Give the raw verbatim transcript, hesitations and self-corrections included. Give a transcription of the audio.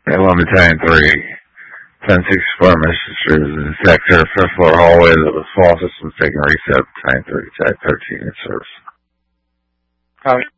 Atlanta Battalion three. ten sixty-four Mister in the sector, fifth floor hallway that was fall systems taking reset. Battalion three, Type thirteen in service. Copy.